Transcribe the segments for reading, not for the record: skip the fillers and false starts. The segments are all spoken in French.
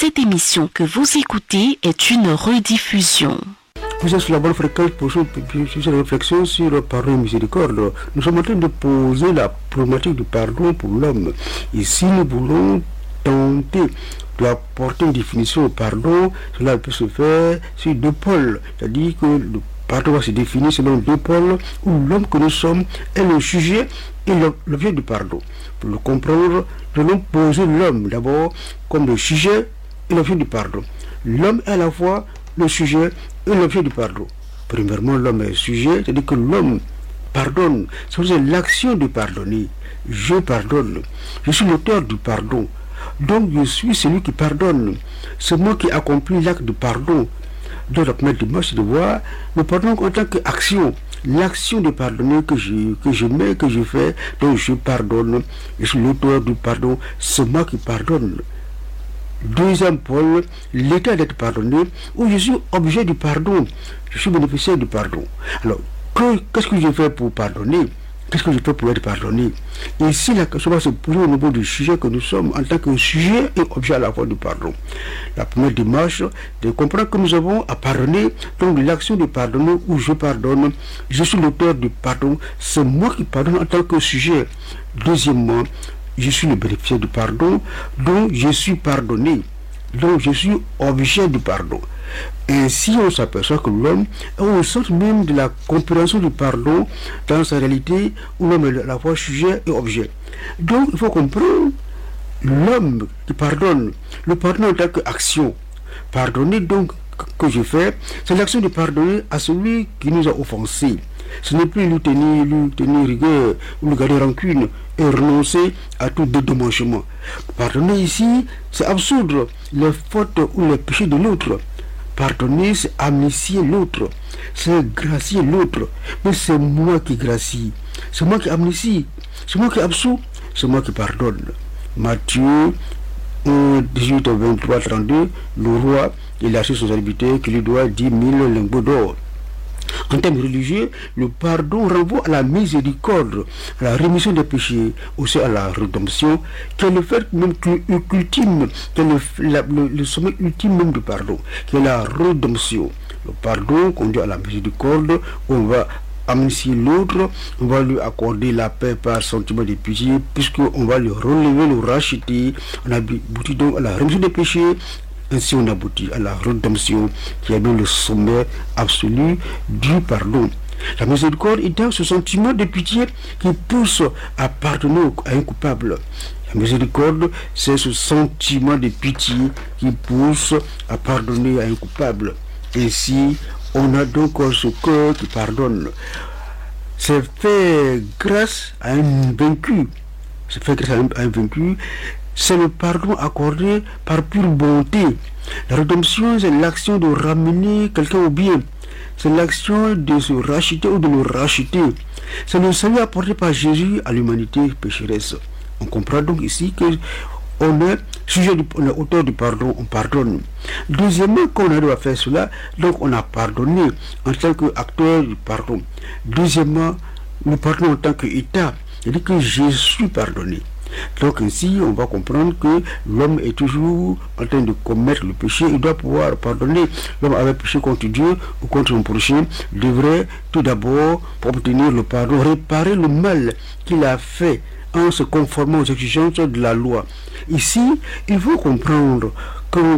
Cette émission que vous écoutez est une rediffusion. Vous êtes sur la bonne fréquence pour cette réflexion sur le pardon et miséricorde. Nous sommes en train de poser la problématique du pardon pour l'homme. Et si nous voulons tenter d'apporter une définition au pardon, cela peut se faire sur deux pôles. C'est-à-dire que le pardon va se définir selon deux pôles où l'homme que nous sommes est le sujet et l'objet du pardon. Pour le comprendre, nous allons poser l'homme d'abord comme le sujet et l'objet du pardon. L'homme est à la fois le sujet et l'objet du pardon. Premièrement, l'homme est le sujet, c'est-à-dire que l'homme pardonne. C'est l'action de pardonner. Je pardonne. Je suis l'auteur du pardon. Donc je suis celui qui pardonne. C'est moi qui accomplis l'acte de pardon. Donc la première démarche, c'est de voir le pardon en tant qu'action. L'action de pardonner que je fais, donc je pardonne. Je suis l'auteur du pardon. C'est moi qui pardonne. Deuxième pôle, l'état d'être pardonné, où je suis objet du pardon. Je suis bénéficiaire du pardon. Alors, qu'est-ce que je fais pour pardonner? Qu'est-ce que je fais pour être pardonné? Et ici, la question va se poser au niveau du sujet que nous sommes en tant que sujet et objet à la fois du pardon. La première démarche, de comprendre que nous avons à pardonner, donc l'action de pardonner où je pardonne, je suis l'auteur du pardon, c'est moi qui pardonne en tant que sujet. Deuxièmement, je suis le bénéficiaire du pardon, donc je suis pardonné, donc je suis objet du pardon. Ainsi, on s'aperçoit que l'homme est au centre même de la compréhension du pardon dans sa réalité où l'homme est à la fois sujet et objet. Donc, il faut comprendre l'homme qui pardonne, le pardon en tant qu'action. Pardonner donc que je fais, c'est l'action de pardonner à celui qui nous a offensés. Ce n'est plus lui tenir rigueur ou lui garder rancune et renoncer à tout dédommagement. Pardonner ici, c'est absoudre les fautes ou les péchés de l'autre. Pardonner, c'est amnistier l'autre, c'est gracier l'autre. Mais c'est moi qui gracie, c'est moi qui amnistie, c'est moi qui absous, c'est moi qui pardonne. Matthieu 18, 23, 32, le roi, il a reçu son serviteur qui lui doit 10 000 lingots d'or. En termes religieux, le pardon renvoie à la miséricorde, à la rémission des péchés, aussi à la rédemption, qui est le fait même ultime, qui est le sommet ultime même du pardon, qui est la rédemption. Le pardon conduit à la miséricorde, où on va amnistier l'autre, on va lui accorder la paix par sentiment de pitié, puisqu'on va le relever, le racheter, on aboutit donc à la rémission des péchés. Ainsi on aboutit à la rédemption qui est donc le sommet absolu du pardon. La miséricorde est dans ce sentiment de pitié qui pousse à pardonner à un coupable. La miséricorde, c'est ce sentiment de pitié qui pousse à pardonner à un coupable. Ainsi, on a donc ce cœur qui pardonne. C'est fait grâce à un vaincu. C'est fait grâce à un vaincu. C'est le pardon accordé par pure bonté. La rédemption, c'est l'action de ramener quelqu'un au bien. C'est l'action de se racheter ou de le racheter. C'est le salut apporté par Jésus à l'humanité pécheresse. On comprend donc ici que on est auteur du pardon, on pardonne. Deuxièmement, quand on arrive à faire cela, donc on a pardonné en tant qu'acteur du pardon. Deuxièmement, nous pardonnons en tant qu'État. C'est-à-dire que je suis pardonné. Donc ainsi, on va comprendre que l'homme est toujours en train de commettre le péché, il doit pouvoir pardonner. L'homme avait péché contre Dieu ou contre son prochain, devrait tout d'abord, pour obtenir le pardon, réparer le mal qu'il a fait en se conformant aux exigences de la loi. Ici, il faut comprendre que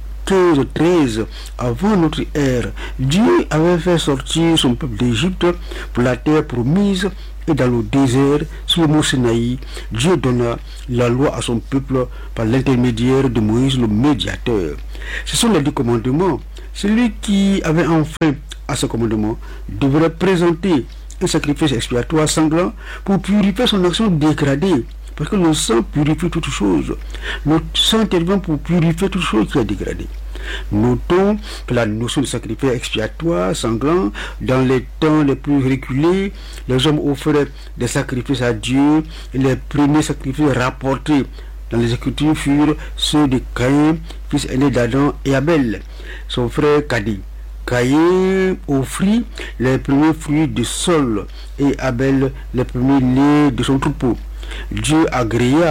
15-13 avant notre ère, Dieu avait fait sortir son peuple d'Égypte pour la terre promise. Et dans le désert, sur le mont Sinaï, Dieu donna la loi à son peuple par l'intermédiaire de Moïse, le médiateur. Ce sont les 10 commandements. Celui qui avait enfin à ce commandement devrait présenter un sacrifice expiatoire sanglant pour purifier son action dégradée. Parce que le sang purifie toute chose. Le sang intervient pour purifier toute chose qui est dégradée. Notons que la notion de sacrifice expiatoire sanglant, dans les temps les plus reculés, les hommes offraient des sacrifices à Dieu et les premiers sacrifices rapportés dans les Écritures furent ceux de Caïn, fils aîné d'Adam, et Abel, son frère Cadi. Caïn offrit les premiers fruits du sol et Abel les premiers laits de son troupeau. Dieu agréa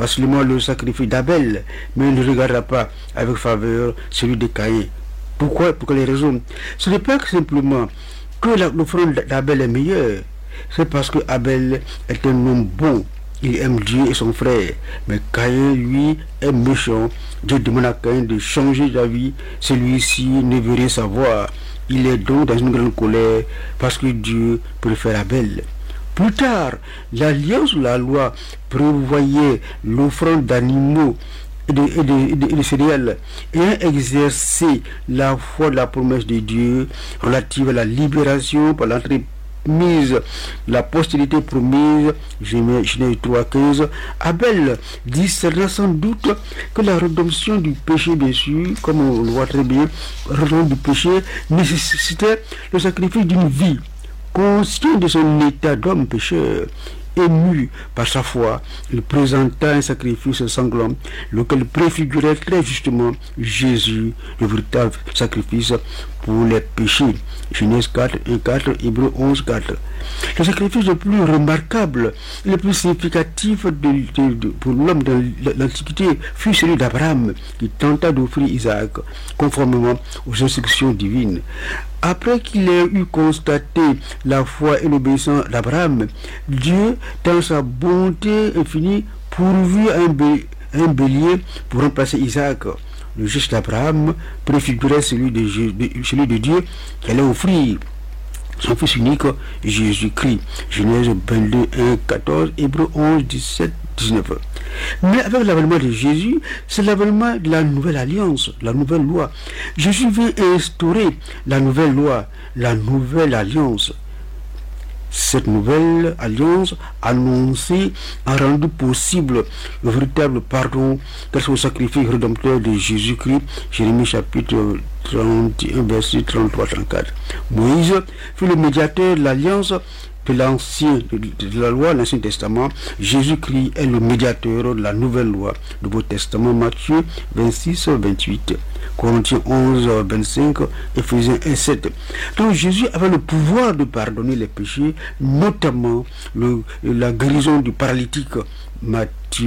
facilement le sacrifice d'Abel, mais il ne regardera pas avec faveur celui de Caïn. Pourquoi? Pour quelles raisons? Ce n'est pas que simplement que l'offrande d'Abel est meilleure, c'est parce que Abel est un homme bon. Il aime Dieu et son frère. Mais Caïn, lui, est méchant. Dieu demande à Caïn de changer d'avis. Celui-ci ne veut rien savoir. Il est donc dans une grande colère parce que Dieu préfère Abel. Plus tard, l'alliance de la loi prévoyait l'offrande d'animaux et de céréales, ayant exercé la foi de la promesse de Dieu relative à la libération par l'entrée mise la postérité promise, Genèse 3:15. Abel discernait sans doute que la rédemption du péché, bien sûr, comme on le voit très bien, la rédemption du péché nécessitait le sacrifice d'une vie. Conscient de son état d'homme pécheur, ému par sa foi, il présenta un sacrifice sanglant, lequel préfigurait très justement Jésus, le véritable sacrifice pour les péchés. Genèse 4:4, Hébreux 11:4. Le sacrifice le plus remarquable, le plus significatif pour l'homme de l'Antiquité fut celui d'Abraham, qui tenta d'offrir Isaac, conformément aux instructions divines. Après qu'il ait eu constaté la foi et l'obéissance d'Abraham, Dieu, dans sa bonté infinie, pourvut un bélier pour remplacer Isaac. Le geste d'Abraham préfigurait celui de Dieu qui allait offrir son fils unique, Jésus-Christ. Genèse 22:1-14, Hébreux 11:17-19. Mais avec l'avènement de Jésus, c'est l'avènement de la nouvelle alliance, la nouvelle loi. Jésus veut instaurer la nouvelle loi, la nouvelle alliance. Cette nouvelle alliance annoncée a rendu possible le véritable pardon grâce au sacrifice rédempteur de Jésus-Christ. Jérémie chapitre 31, verset 33-34. Moïse fut le médiateur de l'alliance de la loi, l'Ancien Testament. Jésus-Christ est le médiateur de la nouvelle loi, le Nouveau Testament, Matthieu 26-28. Corinthiens 11:25, Éphésiens 1:7. Donc Jésus avait le pouvoir de pardonner les péchés, notamment la guérison du paralytique. Matthieu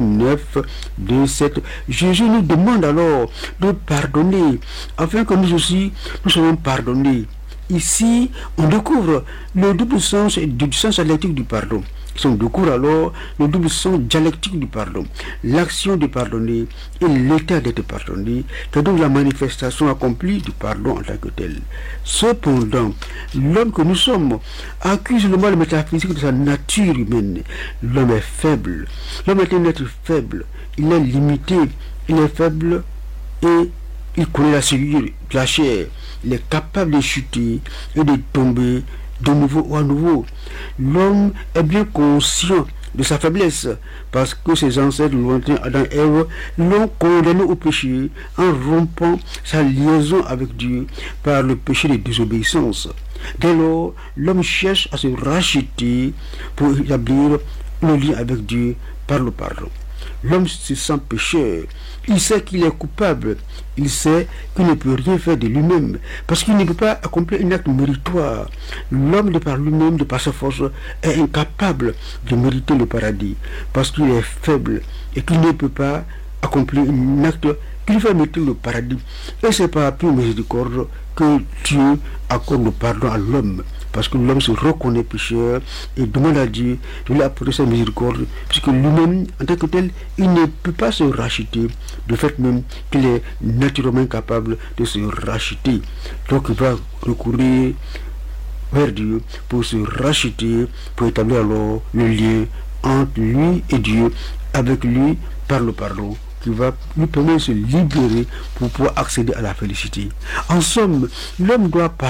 9:2-7. Jésus nous demande alors de pardonner, afin que nous aussi, nous soyons pardonnés. Ici, on découvre le double sens dialectique du pardon. On découvre alors le double sens dialectique du pardon, l'action de pardonner et l'état d'être pardonné, c'est donc la manifestation accomplie du pardon en tant que tel. Cependant, l'homme que nous sommes accuse le mal métaphysique de sa nature humaine. L'homme est faible, l'homme est un être faible, il est limité, il est faible et il connaît la cellule de la chair, il est capable de chuter et de tomber de nouveau ou à nouveau. L'homme est bien conscient de sa faiblesse parce que ses ancêtres lointains, Adam et Ève, l'ont condamné au péché en rompant sa liaison avec Dieu par le péché de désobéissance. Dès lors, l'homme cherche à se racheter pour établir le lien avec Dieu par le pardon. L'homme se sent pécheur, il sait qu'il est coupable, il sait qu'il ne peut rien faire de lui-même, parce qu'il ne peut pas accomplir un acte méritoire. L'homme, de par lui-même, de par sa force, est incapable de mériter le paradis, parce qu'il est faible et qu'il ne peut pas accomplir un acte qui lui fait mériter le paradis. Et c'est par pure miséricorde que Dieu accorde le pardon à l'homme, parce que l'homme se reconnaît pécheur et demande à Dieu de lui apporter sa miséricorde, puisque lui-même, en tant que tel, il ne peut pas se racheter, de fait même qu'il est naturellement incapable de se racheter. Donc il va recourir vers Dieu pour se racheter, pour établir alors le lien entre lui et Dieu, avec lui par le pardon, qui va lui permettre de se libérer pour pouvoir accéder à la félicité. En somme, l'homme doit